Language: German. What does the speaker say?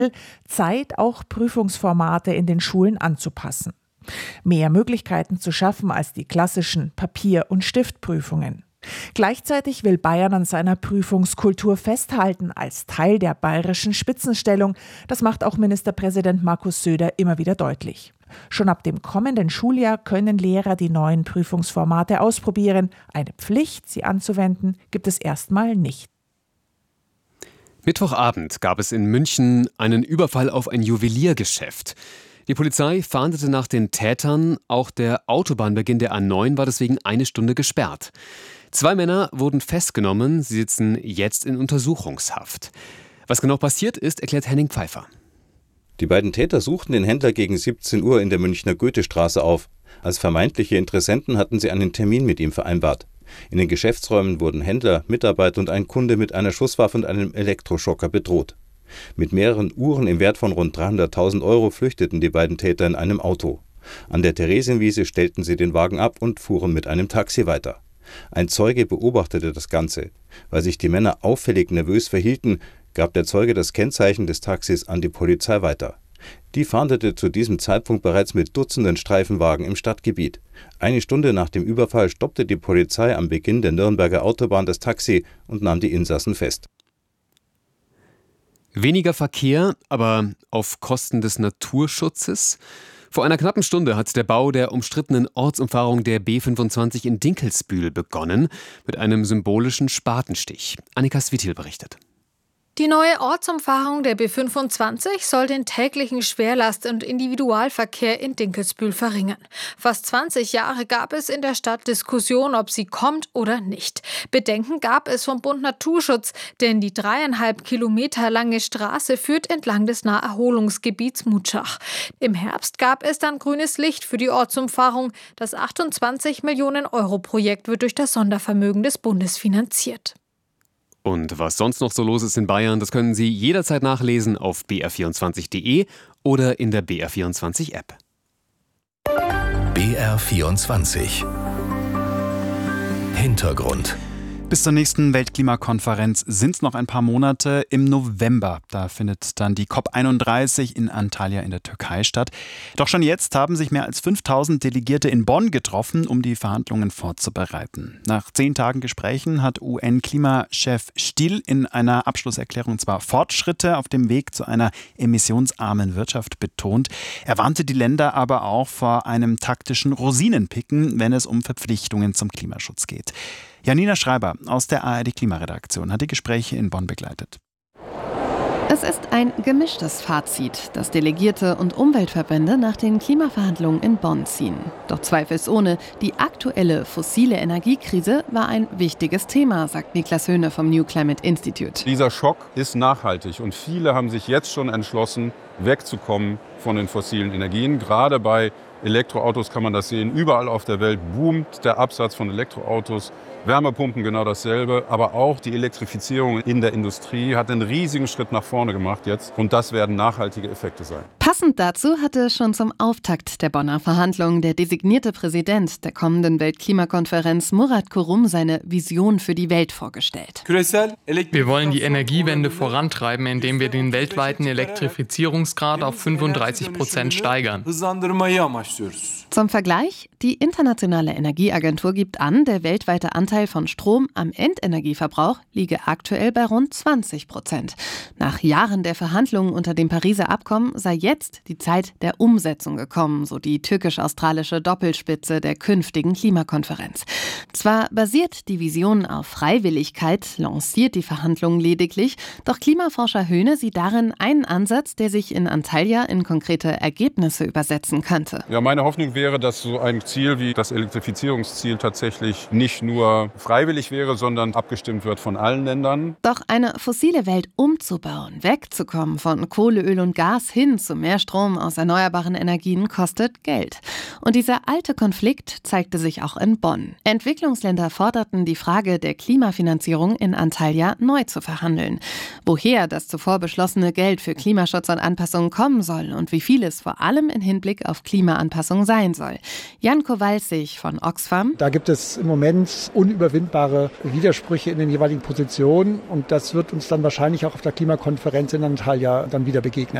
Zeit, auch Prüfungsformate in den Schulen anzupassen. Mehr Möglichkeiten zu schaffen als die klassischen Papier- und Stiftprüfungen. Gleichzeitig will Bayern an seiner Prüfungskultur festhalten als Teil der bayerischen Spitzenstellung. Das macht auch Ministerpräsident Markus Söder immer wieder deutlich. Schon ab dem kommenden Schuljahr können Lehrer die neuen Prüfungsformate ausprobieren. Eine Pflicht, sie anzuwenden, gibt es erstmal nicht. Mittwochabend gab es in München einen Überfall auf ein Juweliergeschäft. Die Polizei fahndete nach den Tätern. Auch der Autobahnbeginn der A9 war deswegen eine Stunde gesperrt. 2 Männer wurden festgenommen. Sie sitzen jetzt in Untersuchungshaft. Was genau passiert ist, erklärt Henning Pfeiffer. Die beiden Täter suchten den Händler gegen 17 Uhr in der Münchner Goethestraße auf. Als vermeintliche Interessenten hatten sie einen Termin mit ihm vereinbart. In den Geschäftsräumen wurden Händler, Mitarbeiter und ein Kunde mit einer Schusswaffe und einem Elektroschocker bedroht. Mit mehreren Uhren im Wert von rund 300.000 Euro flüchteten die beiden Täter in einem Auto. An der Theresienwiese stellten sie den Wagen ab und fuhren mit einem Taxi weiter. Ein Zeuge beobachtete das Ganze. Weil sich die Männer auffällig nervös verhielten, gab der Zeuge das Kennzeichen des Taxis an die Polizei weiter. Die fahndete zu diesem Zeitpunkt bereits mit Dutzenden Streifenwagen im Stadtgebiet. Eine Stunde nach dem Überfall stoppte die Polizei am Beginn der Nürnberger Autobahn das Taxi und nahm die Insassen fest. Weniger Verkehr, aber auf Kosten des Naturschutzes? Vor einer knappen Stunde hat der Bau der umstrittenen Ortsumfahrung der B25 in Dinkelsbühl begonnen, mit einem symbolischen Spatenstich. Annika Svitil berichtet. Die neue Ortsumfahrung der B25 soll den täglichen Schwerlast- und Individualverkehr in Dinkelsbühl verringern. Fast 20 Jahre gab es in der Stadt Diskussion, ob sie kommt oder nicht. Bedenken gab es vom Bund Naturschutz, denn die 3,5 Kilometer lange Straße führt entlang des Naherholungsgebiets Mutschach. Im Herbst gab es dann grünes Licht für die Ortsumfahrung. Das 28 Millionen Euro Projekt wird durch das Sondervermögen des Bundes finanziert. Und was sonst noch so los ist in Bayern, das können Sie jederzeit nachlesen auf br24.de oder in der BR24-App. BR24 Hintergrund. Bis zur nächsten Weltklimakonferenz sind es noch ein paar Monate. Im November, da findet dann die COP31 in Antalya in der Türkei statt. Doch schon jetzt haben sich mehr als 5000 Delegierte in Bonn getroffen, um die Verhandlungen vorzubereiten. Nach 10 Tagen Gesprächen hat UN-Klimachef Still in einer Abschlusserklärung zwar Fortschritte auf dem Weg zu einer emissionsarmen Wirtschaft betont. Er warnte die Länder aber auch vor einem taktischen Rosinenpicken, wenn es um Verpflichtungen zum Klimaschutz geht. Janina Schreiber aus der ARD-Klimaredaktion hat die Gespräche in Bonn begleitet. Es ist ein gemischtes Fazit, das Delegierte und Umweltverbände nach den Klimaverhandlungen in Bonn ziehen. Doch zweifelsohne, die aktuelle fossile Energiekrise war ein wichtiges Thema, sagt Niklas Höhne vom New Climate Institute. Dieser Schock ist nachhaltig und viele haben sich jetzt schon entschlossen, wegzukommen von den fossilen Energien. Gerade bei Elektroautos kann man das sehen. Überall auf der Welt boomt der Absatz von Elektroautos. Wärmepumpen genau dasselbe, aber auch die Elektrifizierung in der Industrie hat einen riesigen Schritt nach vorne gemacht jetzt und das werden nachhaltige Effekte sein. Passend dazu hatte schon zum Auftakt der Bonner Verhandlungen der designierte Präsident der kommenden Weltklimakonferenz Murat Kurum seine Vision für die Welt vorgestellt. Wir wollen die Energiewende vorantreiben, indem wir den weltweiten Elektrifizierungsgrad auf 35% steigern. Zum Vergleich, die Internationale Energieagentur gibt an, der weltweite Anteil von Strom am Endenergieverbrauch liege aktuell bei rund 20%. Nach Jahren der Verhandlungen unter dem Pariser Abkommen sei jetzt die Zeit der Umsetzung gekommen, so die türkisch-australische Doppelspitze der künftigen Klimakonferenz. Zwar basiert die Vision auf Freiwilligkeit, lanciert die Verhandlungen lediglich, doch Klimaforscher Höhne sieht darin einen Ansatz, der sich in Antalya in konkrete Ergebnisse übersetzen könnte. Ja, meine Hoffnung wäre, dass so ein Ziel wie das Elektrifizierungsziel tatsächlich nicht nur freiwillig wäre, sondern abgestimmt wird von allen Ländern. Doch eine fossile Welt umzubauen, wegzukommen von Kohle, Öl und Gas hin zu mehr Strom aus erneuerbaren Energien kostet Geld. Und dieser alte Konflikt zeigte sich auch in Bonn. Entwicklungsländer forderten, die Frage der Klimafinanzierung in Antalya neu zu verhandeln. Woher das zuvor beschlossene Geld für Klimaschutz und Anpassung kommen soll und wie viel es vor allem in Hinblick auf Klimaanpassung sein sein soll. Jan Kowalsig von Oxfam. Da gibt es im Moment unüberwindbare Widersprüche in den jeweiligen Positionen und das wird uns dann wahrscheinlich auch auf der Klimakonferenz in Antalya dann wieder begegnen.